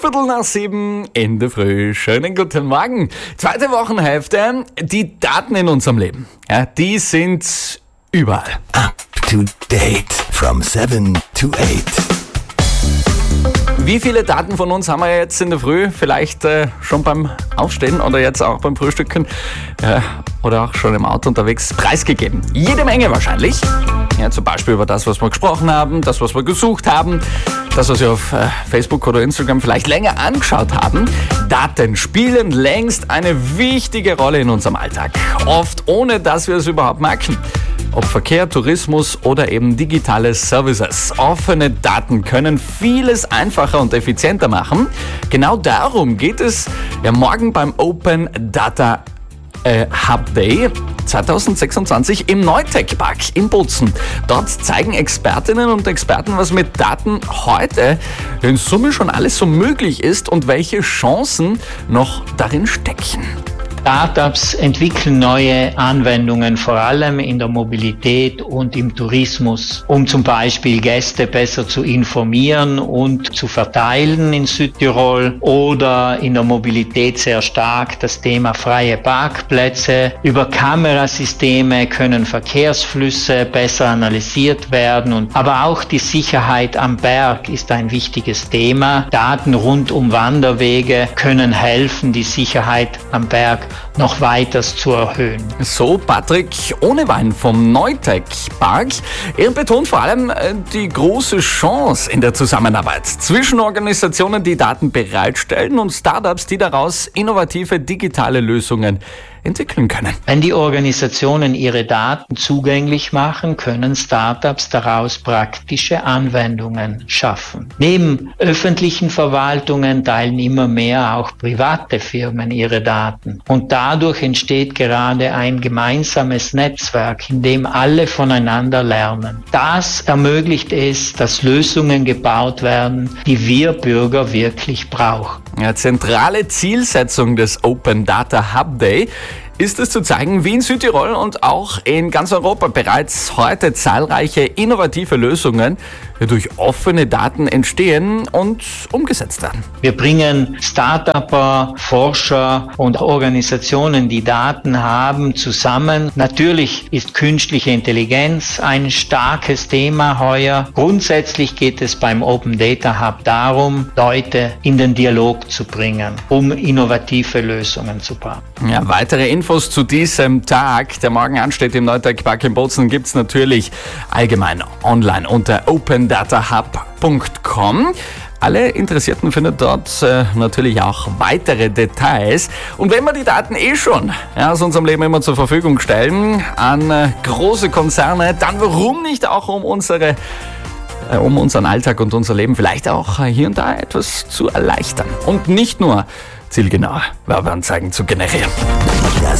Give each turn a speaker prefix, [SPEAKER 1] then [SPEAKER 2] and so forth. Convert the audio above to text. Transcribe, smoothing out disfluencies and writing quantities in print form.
[SPEAKER 1] 7:15 in der Früh. Schönen guten Morgen. Zweite Wochenhälfte. Die Daten in unserem Leben, ja, die sind überall.
[SPEAKER 2] Up to date from 7 to 8.
[SPEAKER 1] Wie viele Daten von uns haben wir jetzt in der Früh? Vielleicht schon beim Aufstehen oder jetzt auch beim Frühstücken oder auch schon im Auto unterwegs preisgegeben. Jede Menge wahrscheinlich. Ja, zum Beispiel über das, was wir gesprochen haben, das, was wir gesucht haben, das, was wir auf Facebook oder Instagram vielleicht länger angeschaut haben. Daten spielen längst eine wichtige Rolle in unserem Alltag. Oft ohne, dass wir es überhaupt merken. Ob Verkehr, Tourismus oder eben digitale Services. Offene Daten können vieles einfacher und effizienter machen. Genau darum geht es ja morgen beim Open Data Hub Day 2026 im Neutech-Park in Bozen. Dort zeigen Expertinnen und Experten, was mit Daten heute in Summe schon alles so möglich ist und welche Chancen noch darin stecken.
[SPEAKER 3] Startups entwickeln neue Anwendungen, vor allem in der Mobilität und im Tourismus, um zum Beispiel Gäste besser zu informieren und zu verteilen in Südtirol, oder in der Mobilität sehr stark das Thema freie Parkplätze. Über Kamerasysteme können Verkehrsflüsse besser analysiert werden, aber auch die Sicherheit am Berg ist ein wichtiges Thema. Daten rund um Wanderwege können helfen, die Sicherheit am Berg noch weiter zu erhöhen.
[SPEAKER 1] So Patrick Ohnewein vom Neutech-Park. Er betont vor allem die große Chance in der Zusammenarbeit zwischen Organisationen, die Daten bereitstellen, und Startups, die daraus innovative digitale Lösungen entwickeln können.
[SPEAKER 3] Wenn die Organisationen ihre Daten zugänglich machen, können Startups daraus praktische Anwendungen schaffen. Neben öffentlichen Verwaltungen teilen immer mehr auch private Firmen ihre Daten. Und dadurch entsteht gerade ein gemeinsames Netzwerk, in dem alle voneinander lernen. Das ermöglicht es, dass Lösungen gebaut werden, die wir Bürger wirklich brauchen.
[SPEAKER 1] Ja, zentrale Zielsetzung des Open Data Hub Day ist es zu zeigen, wie in Südtirol und auch in ganz Europa bereits heute zahlreiche innovative Lösungen durch offene Daten entstehen und umgesetzt werden.
[SPEAKER 3] Wir bringen Start-Upper, Forscher und Organisationen, die Daten haben, zusammen. Natürlich ist künstliche Intelligenz ein starkes Thema heuer. Grundsätzlich geht es beim Open Data Hub darum, Leute in den Dialog zu bringen, um innovative Lösungen zu bauen.
[SPEAKER 1] Ja, weitere Infos zu diesem Tag, der morgen ansteht im Neutech-Park in Bozen, gibt es natürlich allgemein online unter opendatahub.com. Alle Interessierten finden dort natürlich auch weitere Details. Und wenn wir die Daten schon aus unserem Leben immer zur Verfügung stellen an große Konzerne, dann warum nicht auch um unseren Alltag und unser Leben vielleicht auch hier und da etwas zu erleichtern und nicht nur zielgenau Werbeanzeigen zu generieren.